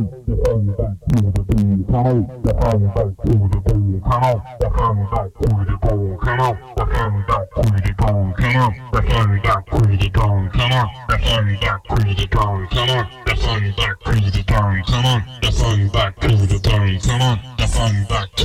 the fun back to the beat, come on, the fun back to the beat, come on, the fun back to the bone, come on, the fun back to the bone, come on, the fun back to the bone, come on, the fun back to the bone, come on, the fun back to the bone, come on, the fun back to the bone, come on, the fun back to